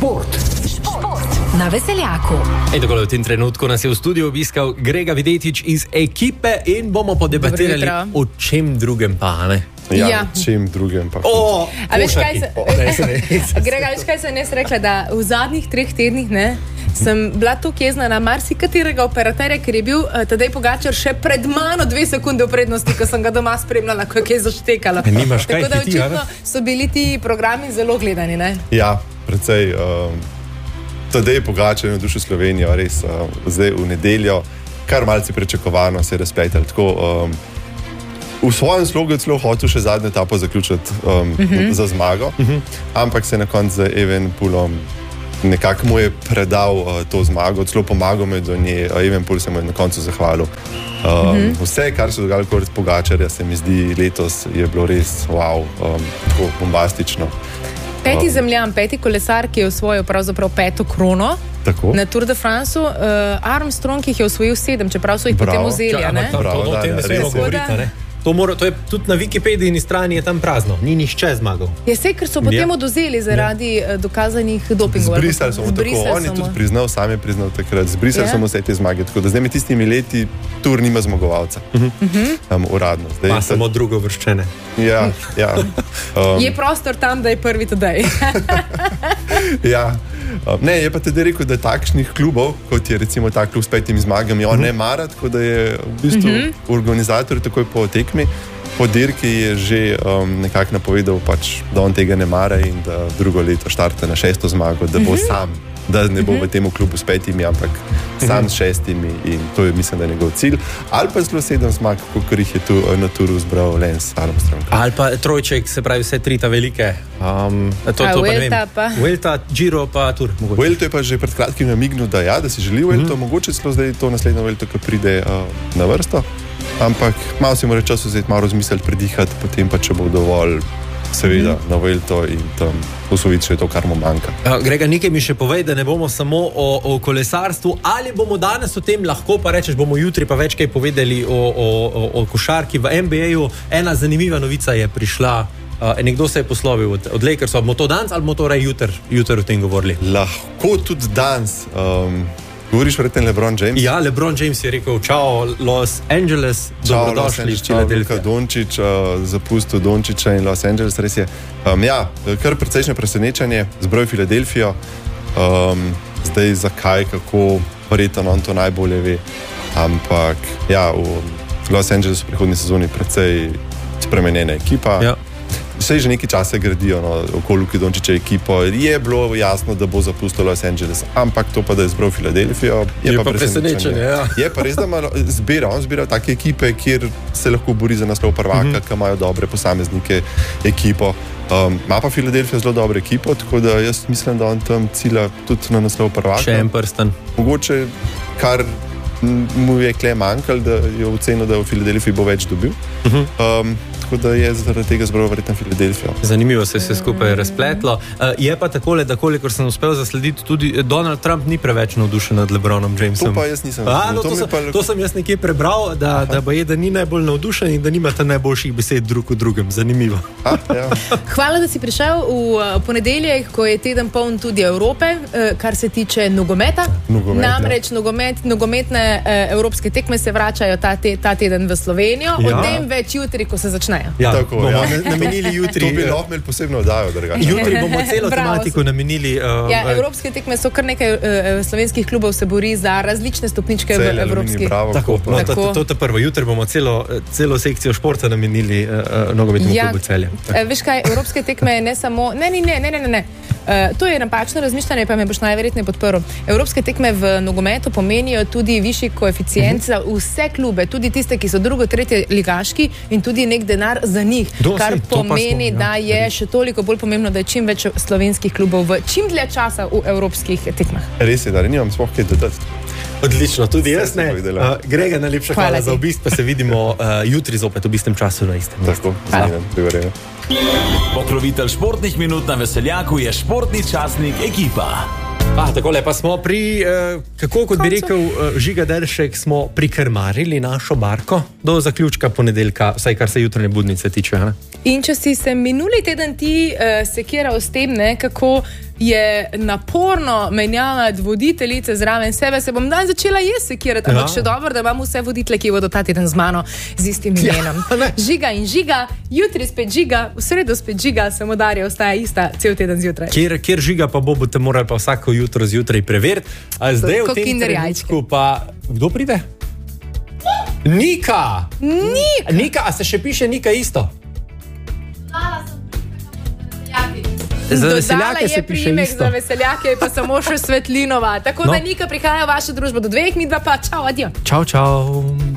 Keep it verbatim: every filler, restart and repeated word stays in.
Šport. Šport. Na Veseljaku. In tako v tem trenutku nas je v studiu obiskal Grega Videtič iz ekipe in bomo podebatirali o čem drugem pa, ne? Ja, ja. čem drugem pa. O, a veš kaj se... O, ne, se Grega, veš kaj sem jaz rekla, da v zadnjih treh tednih, ne, sem bila tukaj jezna na marsikaterega operaterja, ker je bil uh, Tadej Pogačar še pred mano dve sekunde v prednosti, ko sem ga doma spremljala, ko je kaj zaštekala. Nimaš kaj tako da hiti, očitno so bili ti programi zelo gledani, ne? Ja, precej. Um, Tadej Pogačar je navdušil Slovenijo, res uh, zdaj v nedeljo, kar malce pričakovano se je razpletel. Tako, um, v svojem slogu je celo hotel še zadnjo etapo zaključiti um, uh -huh. za zmago, uh -huh. ampak se je na koncu z Evenepoelom nekako mu je predal uh, to zmago, celo pomagal me do nje, uh, Evenepoel se mu je na koncu zahvalil. Um, uh -huh. Vse, kar se je dogajalo kot Pogačarja, se mi zdi letos je bilo res wow, um, tako bombastično. Peti zemljan, peti kolesar, ki je osvojil pravzaprav peto krono. Tako. Na Tour de France, uh, Armstrong jih je osvojil sedem, čeprav so jih Bravo. potem vzeli, ne? Bravo, da, da, res je. To, mora, to je tudi na Wikipedijini strani je tam prazno, ni nišče zmagal. Je vse, ker so potem ja. oduzeli zaradi ja. dokazanih dopingov. Zbrisali smo tako, on je tudi priznal, sam je priznal takrat, zbrisali smo ja. vse te zmage, tako da zdaj med tistimi leti Tour nima zmagovalca, uh -huh. um, uradno. Zdaj pa samo drugo vrščene. Ja, ja. Um, je prostor tam, da je prvi Tadej. Ja. Ne, je pa tudi rekel, da takšnih klubov, kot je recimo ta klub s petimi zmagami, on uh -huh. ne mara, tako da je v bistvu uh -huh. organizator takoj po tekmi, po dirki je že um, nekako napovedal, pač, da on tega ne mara in da drugo leto štarte na šesto zmago, da bo uh -huh. sam, da ne bo uh -huh. v tem klubu s petimi, ampak uh -huh. sam s šestimi in to je, mislim, da je njegov cilj. Ali pa zelo sedem zmag, kot jih je tu na Touru zbral Lance Armstrong. Ali pa trojček, se pravi vse tri ta velike. Um, to, to A, pa Vuelta pa. Vuelta, Giro pa Tour. Vuelto je pa že pred kratkim namignil, da ja, da si želi Vuelto, uh -huh. mogoče celo zdaj to naslednjo Vuelto, ki pride uh, na vrsto. Ampak malo si mora čas vzeti, malo razmisliti, predihati, potem pa če bo dovolj, seveda, mm -hmm. na Vuelto in tam posloviti še to, kar mu manjka. Uh, Grega, nekaj mi še povej, da ne bomo samo o, o kolesarstvu, ali bomo danes o tem lahko, pa rečeš, bomo jutri pa več kaj povedali o, o, o, o košarki v N B A-ju. Ena zanimiva novica je prišla, uh, nekdo se je poslovil od, od Lakersov, bomo to danes ali bomo to rej jutri jutr o tem govorili? Lahko tudi danes. Um, Govoriš verjetno LeBron James? Ja, LeBron James je rekel, čao Los Angeles, dobrodošli v Filadelfiji. Luka Dončić, uh, zapustil Dončića in Los Angeles, res je. Um, ja, kar precejšnje presenečenje, zbroj Filadelfijo. Um, zdaj zakaj, kako, verjetno on to najbolje ve. Ampak ja, v Los Angelesu v prihodnji sezoni precej spremenjena ekipa. Ja. Vse že nekaj časa gradijo no, okoli Luke Dončića ekipo. Je bilo jasno, da bo zapustil Los Angeles, ampak to pa, da je zbral Filadelfijo, je, je pa, pa presenečenje. Ja. Je pa res, da ima zbira, on zbira take ekipe, kjer se lahko bori za naslov prvaka, mm -hmm. ki imajo dobre posameznike ekipo. Um, ima pa Filadelfija zelo dobro ekipo, tako da jaz mislim, da on tam cilja tudi na naslov prvaka. Še en prsten. Mogoče, kar mu je kle manjkalo, da je ocenil, da v Filadelfiji bo več dobil. Mm -hmm. um, Tako da je zaradi tega zbral verjetno Filadelfijo. Zanimivo se je vse skupaj razpletlo. Uh, je pa takole, da kolikor sem uspel zaslediti, tudi Donald Trump ni preveč navdušen nad LeBronom Jamesom. To pa jaz nisem. A, no, to, to, sem, pa... to sem jaz nekje prebral, da, da, je, da ni najbolj navdušen in da nimate najboljših besed drug v drugem. Zanimivo. A, ja. Hvala, da si prišel v ponedeljek, ko je teden poln tudi Evrope, kar se tiče nogometa. Nogomet, Namreč ja. nogomet, nogometne evropske tekme se vračajo ta, te, ta teden v Slovenijo. Ja. O tem več jutri, ko se začne. Ja, tako, bomo ja. namenili jutri. To bi lahko imeli posebno oddajo, drugače. Jutri bomo celo tematiko namenili. Uh, ja, evropske tekme so kar nekaj uh, slovenskih klubov se bori za različne stopničke Cel, v evropski. Tako, tako. No, to, to, to je prvo. Jutri bomo celo, celo sekcijo športa namenili uh, nogometnemu ja, klubu Celje. Uh, veš kaj, evropske tekme ne samo... Ne, ne, ne, ne, ne, ne. Uh, to je napačno razmišljanje, pa me boš najverjetneje podprl. Evropske tekme v nogometu pomenijo tudi višji koeficient uh -huh. za vse klube, tudi tiste, ki so drugo, tretje ligaški in tudi nek denar za njih, Do, kar si, pomeni, smo, da ja. je še toliko bolj pomembno, da je čim več slovenskih klubov v čim dlje časa v evropskih tekmah. Res je, da nimam sploh kaj dodati. Odlično, tudi jaz ne. Uh, Grega, najlepša hvala, hvala za obisk, pa se vidimo uh, jutri zopet v istem času na istem. Tako, zanimam, pokrovitelj športnih minut na Veseljaku je športni časnik Ekipa. Ah, takole pa smo pri, uh, kako kot bi rekel uh, Žiga Deršek, smo prikrmarili našo barko do zaključka ponedeljka, vsaj kar se jutranje budnice tiče. Ne? In če si se minuli teden ti uh, sekiral s tem, ne, kako je naporno menjavati voditeljice zraven sebe. Se bom dan začela jaz sekirati, ampak Ja. še dobro, da imam vse voditelje, ki bodo ta teden z mano z istim imenom. ne. Žiga in žiga, jutri spet žiga, v sredo spet žiga, samo Darja ostaja ista cel teden zjutraj. Kjer, kjer žiga pa bo, boste morali pa vsako jutro zjutraj preveriti. A zdaj v Kot tem Kinder trenutku pa... Kdo pride? Nika! Nika! Nika, a se še piše Nika isto? Za Dodala veseljake je se piše priimek, isto. za veseljake je pa samo še Svetlinova. Tako No. da Nika prihaja v vašo družbo do dveh, mi dva pa čau, adijo. Čau, čau.